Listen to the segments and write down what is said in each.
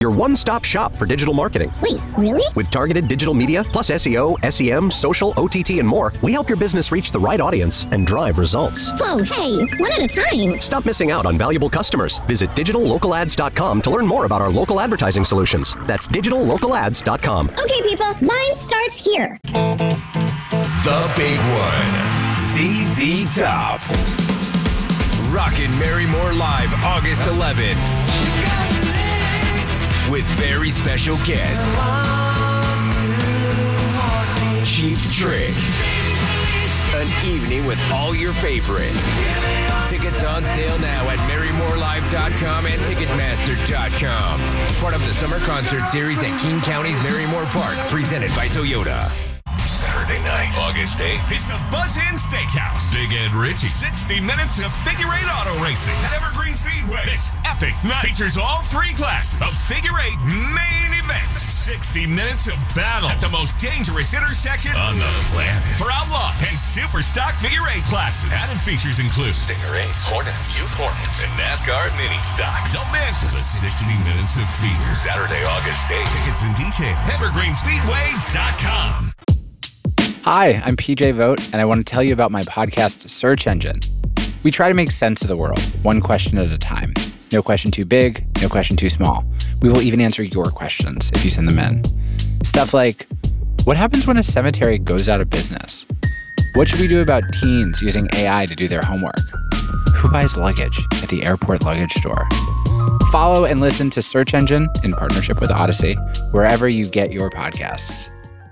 Your one-stop shop for digital marketing. Wait, really? With targeted digital media, plus SEO, SEM, social, OTT, and more, we help your business reach the right audience and drive results. Whoa, hey, one at a time. Stop missing out on valuable customers. Visit digitallocalads.com to learn more about our local advertising solutions. That's digitallocalads.com. Okay, people, mine starts here. The big one, ZZ Top. Rockin' Mary Moore Live, August 11th. With very special guest, Cheap Trick. An evening with all your favorites. Tickets on sale now at marymorelive.com and ticketmaster.com. Part of the summer concert series at King County's Marymore Park, presented by Toyota. Saturday night, August 8th. It's the Buzz Inn Steakhouse. Big Ed Ritchie. 60 minutes of figure-eight auto racing at Evergreen Speedway. This epic night features all three classes of figure-eight main events. 60 minutes of battle at the most dangerous intersection on the planet for outlaws and super stock figure-eight classes. Added features include Stinger 8s, Hornets, Youth Hornets, and NASCAR mini stocks. Don't miss the 60 minutes of fear. Saturday, August 8th. Tickets and details. Evergreenspeedway.com. Hi, I'm PJ Vogt, and I want to tell you about my podcast, Search Engine. We try to make sense of the world, one question at a time. No question too big, no question too small. We will even answer your questions if you send them in. Stuff like, what happens when a cemetery goes out of business? What should we do about teens using AI to do their homework? Who buys luggage at the airport luggage store? Follow and listen to Search Engine in partnership with Odyssey, wherever you get your podcasts.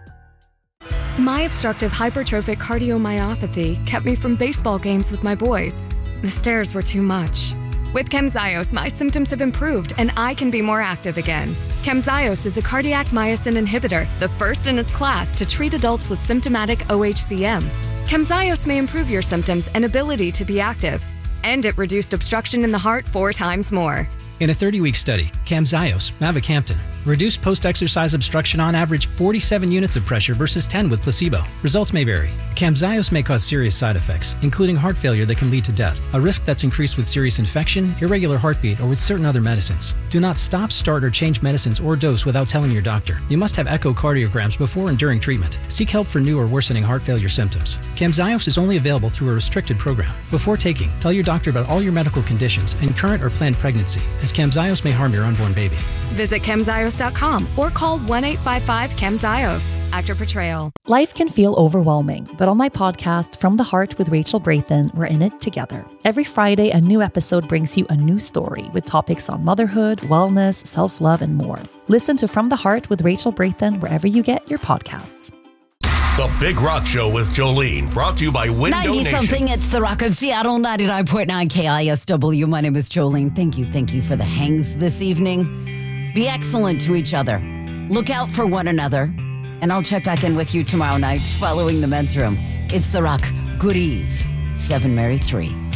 My obstructive hypertrophic cardiomyopathy kept me from baseball games with my boys. The stairs were too much. With Camzyos, my symptoms have improved and I can be more active again. Camzyos is a cardiac myosin inhibitor, the first in its class to treat adults with symptomatic OHCM. Camzyos may improve your symptoms and ability to be active. And it reduced obstruction in the heart 4 times more. In a 30-week study, Camzyos, mavacamten, reduced post-exercise obstruction on average 47 units of pressure versus 10 with placebo. Results may vary. Camzyos may cause serious side effects, including heart failure that can lead to death, a risk that's increased with serious infection, irregular heartbeat, or with certain other medicines. Do not stop, start, or change medicines or dose without telling your doctor. You must have echocardiograms before and during treatment. Seek help for new or worsening heart failure symptoms. Camzyos is only available through a restricted program. Before taking, tell your doctor about all your medical conditions and current or planned pregnancy, as Camzyos may harm your unborn baby. Visit Camzyos.com or call 1-855-CAMZYOS. Actor portrayal. Life can feel overwhelming, but on my podcast, From the Heart with Rachel Brathen, we're in it together. Every Friday, a new episode brings you a new story with topics on motherhood, wellness, self-love, and more. Listen to From the Heart with Rachel Brathen wherever you get your podcasts. The Big Rock Show with Jolene, brought to you by Window 90-something, Nation. it's The Rock of Seattle, 99.9 KISW. My name is Jolene. Thank you for the hangs this evening. Be excellent to each other. Look out for one another. And I'll check back in with you tomorrow night following the men's room. It's The Rock. Good eve. 7 Mary 3.